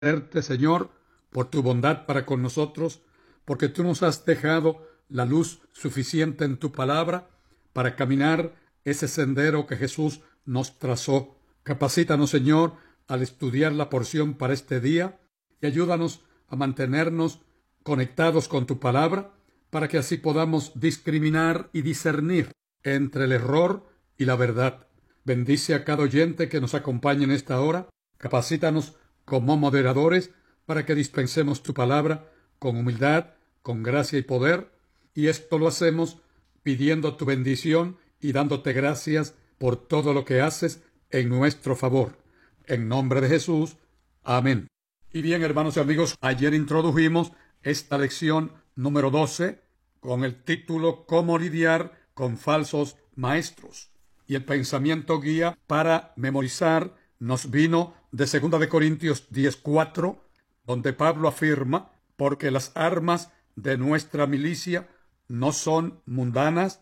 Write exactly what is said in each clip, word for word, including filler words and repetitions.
agradecerte, Señor, por tu bondad para con nosotros, porque tú nos has dejado la luz suficiente en tu palabra para caminar ese sendero que Jesús nos trazó. Capacítanos, Señor, al estudiar la porción para este día y ayúdanos a mantenernos conectados con tu palabra para que así podamos discriminar y discernir entre el error y la verdad. Bendice a cada oyente que nos acompañe en esta hora. Capacítanos como moderadores para que dispensemos tu palabra con humildad, con gracia y poder, y esto lo hacemos pidiendo tu bendición y dándote gracias por todo lo que haces en nuestro favor. En nombre de Jesús. Amén. Y bien, hermanos y amigos, ayer introdujimos esta lección número doce con el título ¿Cómo lidiar con falsos maestros? Y el pensamiento guía para memorizar nos vino de segunda de Corintios diez cuatro, donde Pablo afirma: porque las armas de nuestra milicia no son mundanas,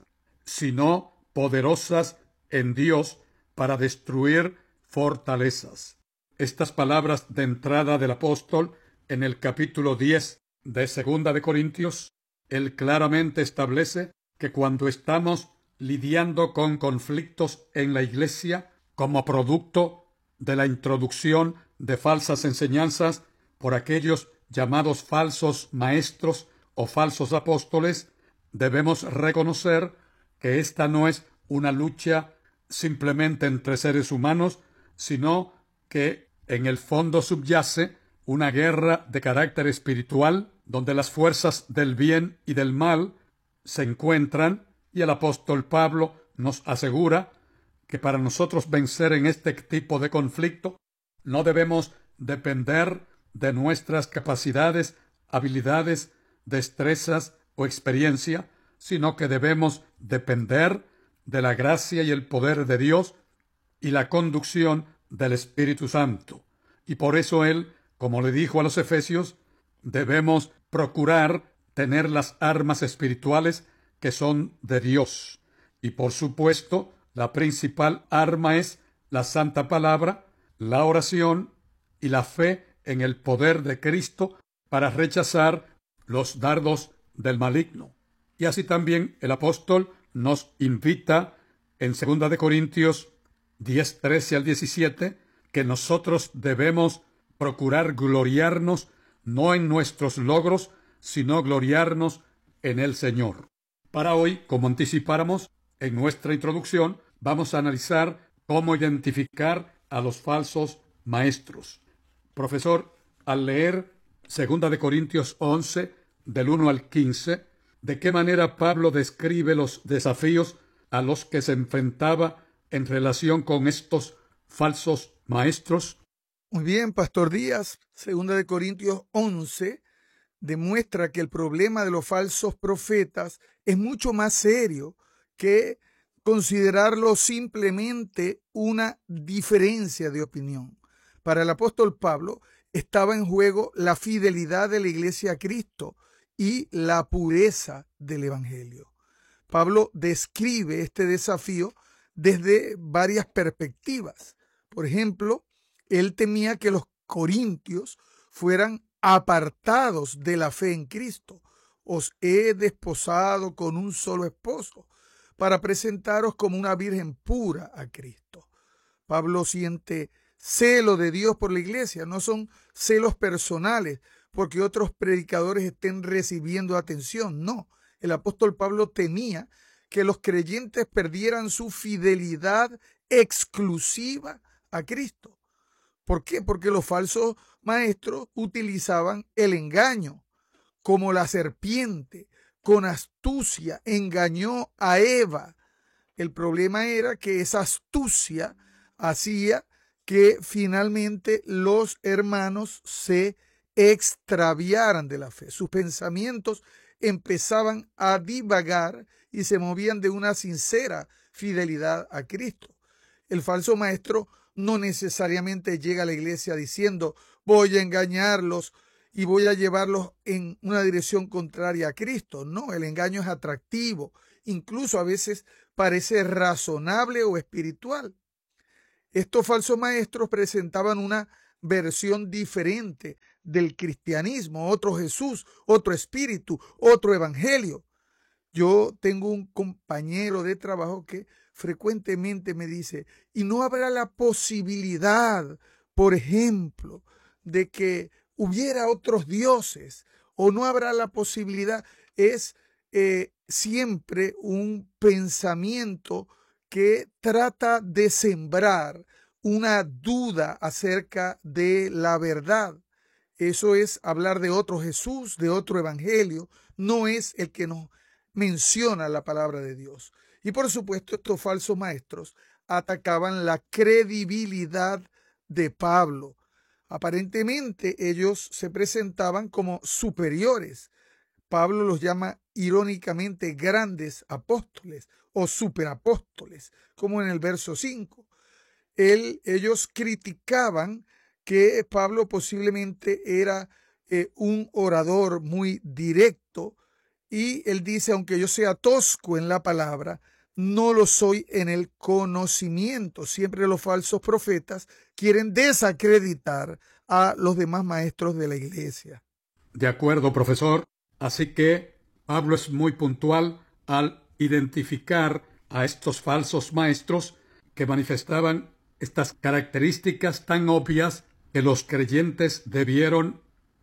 sino poderosas en Dios para destruir fortalezas. Estas palabras de entrada del apóstol en el capítulo diez de segunda de Corintios, él claramente establece que cuando estamos lidiando con conflictos en la iglesia como producto de la introducción de falsas enseñanzas por aquellos llamados falsos maestros o falsos apóstoles, debemos reconocer que esta no es una lucha simplemente entre seres humanos, sino que en el fondo subyace una guerra de carácter espiritual, donde las fuerzas del bien y del mal se encuentran, y el apóstol Pablo nos asegura que para nosotros vencer en este tipo de conflicto no debemos depender de nuestras capacidades, habilidades, destrezas o experiencia, sino que debemos depender de la gracia y el poder de Dios y la conducción del Espíritu Santo. Y por eso él, como le dijo a los Efesios, debemos procurar tener las armas espirituales que son de Dios. Y por supuesto, la principal arma es la santa palabra, la oración y la fe en el poder de Cristo para rechazar los dardos del maligno. Y así también el apóstol nos invita en segunda de Corintios diez, trece al diecisiete, que nosotros debemos procurar gloriarnos no en nuestros logros, sino gloriarnos en el Señor. Para hoy, como anticipáramos en nuestra introducción, vamos a analizar cómo identificar a los falsos maestros. Profesor, al leer segunda de Corintios once, del uno al quince, ¿de qué manera Pablo describe los desafíos a los que se enfrentaba en relación con estos falsos maestros? Muy bien, Pastor Díaz. Segunda de Corintios once demuestra que el problema de los falsos profetas es mucho más serio que considerarlo simplemente una diferencia de opinión. Para el apóstol Pablo estaba en juego la fidelidad de la iglesia a Cristo y la pureza del evangelio. Pablo describe este desafío desde varias perspectivas. Por ejemplo, él temía que los corintios fueran apartados de la fe en Cristo. Os he desposado con un solo esposo para presentaros como una virgen pura a Cristo. Pablo siente celo de Dios por la iglesia, no son celos personales porque otros predicadores estén recibiendo atención, no. El apóstol Pablo temía que los creyentes perdieran su fidelidad exclusiva a Cristo. ¿Por qué? Porque los falsos maestros utilizaban el engaño, como la serpiente con astucia engañó a Eva. El problema era que esa astucia hacía que finalmente los hermanos se extraviaran de la fe. Sus pensamientos empezaban a divagar y se movían de una sincera fidelidad a Cristo. El falso maestro no necesariamente llega a la iglesia diciendo: voy a engañarlos y voy a llevarlos en una dirección contraria a Cristo. No, el engaño es atractivo, incluso a veces parece razonable o espiritual. Estos falsos maestros presentaban una versión diferente del cristianismo, otro Jesús, otro espíritu, otro evangelio. Yo tengo un compañero de trabajo que frecuentemente me dice, y no habrá la posibilidad, por ejemplo, de que hubiera otros dioses, o no habrá la posibilidad. Es eh, siempre un pensamiento que trata de sembrar una duda acerca de la verdad. Eso es hablar de otro Jesús, de otro evangelio, no es el que nos menciona la palabra de Dios. Y por supuesto, estos falsos maestros atacaban la credibilidad de Pablo. Aparentemente ellos se presentaban como superiores. Pablo los llama irónicamente grandes apóstoles o superapóstoles, como en el verso cinco. Él, ellos criticaban que Pablo posiblemente era eh, un orador muy directo, y él dice, aunque yo sea tosco en la palabra, no lo soy en el conocimiento. Siempre los falsos profetas quieren desacreditar a los demás maestros de la iglesia. De acuerdo, profesor. Así que Pablo es muy puntual al identificar a estos falsos maestros que manifestaban estas características tan obvias que los creyentes debieron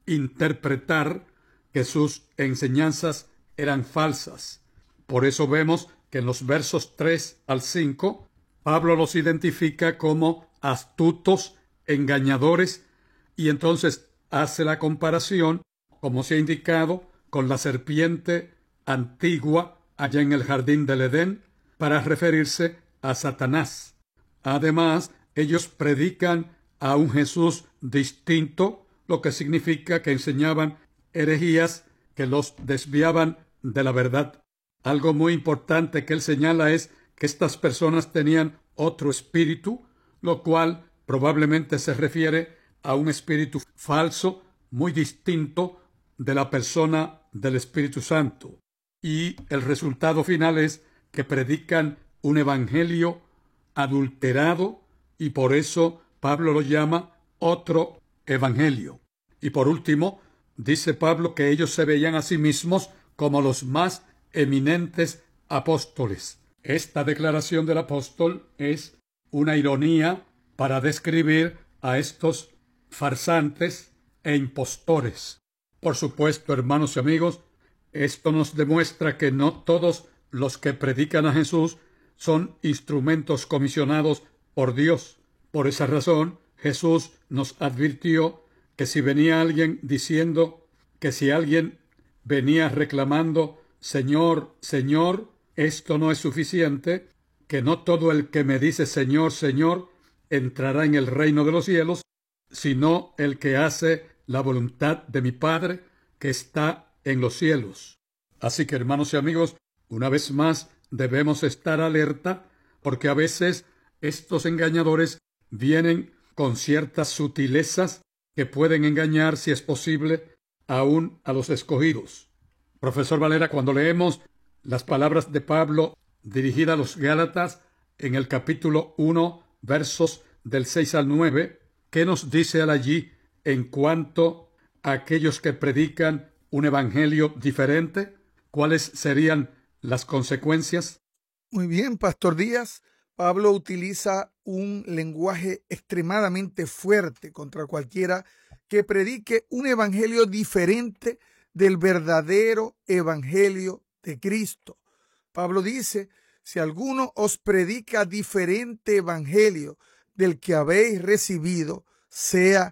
interpretar que sus enseñanzas eran falsas. Por eso vemos que en los versos tres al cinco, Pablo los identifica como astutos, engañadores, y entonces hace la comparación, como se ha indicado, con la serpiente antigua allá en el jardín del Edén, para referirse a Satanás. Además, ellos predican a un Jesús distinto, lo que significa que enseñaban herejías que los desviaban de la verdad. Algo muy importante que él señala es que estas personas tenían otro espíritu, lo cual probablemente se refiere a un espíritu falso, muy distinto de la persona del Espíritu Santo. Y el resultado final es que predican un evangelio adulterado, y por eso Pablo lo llama otro evangelio. Y por último, dice Pablo que ellos se veían a sí mismos como los más eminentes apóstoles. Esta declaración del apóstol es una ironía para describir a estos farsantes e impostores. Por supuesto, hermanos y amigos, esto nos demuestra que no todos los que predican a Jesús son instrumentos comisionados por Dios. Por esa razón, Jesús nos advirtió que si venía alguien diciendo, que si alguien venía reclamando, Señor, Señor, esto no es suficiente, que no todo el que me dice Señor, Señor, entrará en el reino de los cielos, sino el que hace la voluntad de mi Padre que está en los cielos. Así que, hermanos y amigos, una vez más debemos estar alerta, porque a veces estos engañadores vienen con ciertas sutilezas que pueden engañar, si es posible, aún a los escogidos. Profesor Valera, cuando leemos las palabras de Pablo dirigidas a los Gálatas en el capítulo uno, versos del seis al nueve, ¿qué nos dice él allí en cuanto a aquellos que predican un evangelio diferente? ¿Cuáles serían las consecuencias? Muy bien, Pastor Díaz. Pablo utiliza un lenguaje extremadamente fuerte contra cualquiera que predique un evangelio diferente del verdadero evangelio de Cristo. Pablo dice, si alguno os predica diferente evangelio del que habéis recibido, sea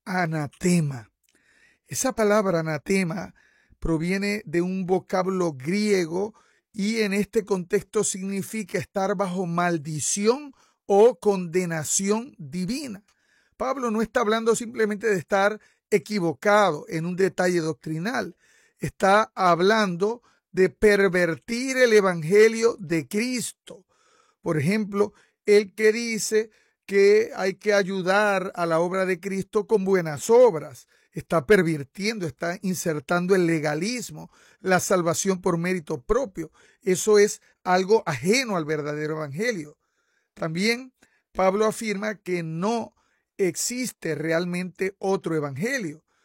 anatema. Esa palabra anatema proviene de un vocablo griego y en este contexto significa estar bajo maldición o condenación divina. Pablo no está hablando simplemente de estar equivocado en un detalle doctrinal. Está hablando de pervertir el evangelio de Cristo. Por ejemplo, el que dice que hay que ayudar a la obra de Cristo con buenas obras, está pervirtiendo, está insertando el legalismo, la salvación por mérito propio. Eso es algo ajeno al verdadero evangelio. También Pablo afirma que no existe realmente otro evangelio.